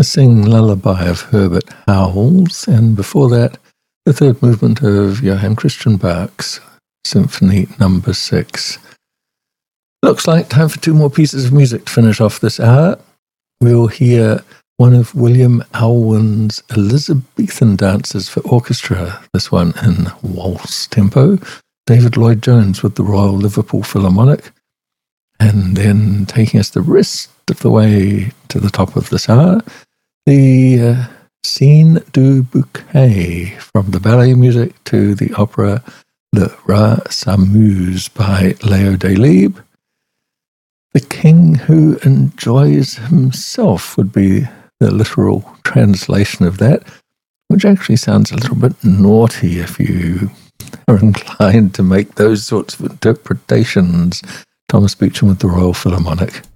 A Sing Lullaby of Herbert Howells, and before that, the third movement of Johann Christian Bach's Symphony No. 6. Looks like time for two more pieces of music to finish off this hour. We'll hear one of William Alwyn's Elizabethan dances for orchestra, this one in waltz tempo. David Lloyd-Jones with the Royal Liverpool Philharmonic. And then taking us the rest of the way to the top of this hour, the Scene du Bouquet, from the ballet music to the opera Le Rat s'amuse by Leo Delibes. The King Who Enjoys Himself would be the literal translation of that, which actually sounds a little bit naughty if you are inclined to make those sorts of interpretations. Thomas Beecham with the Royal Philharmonic.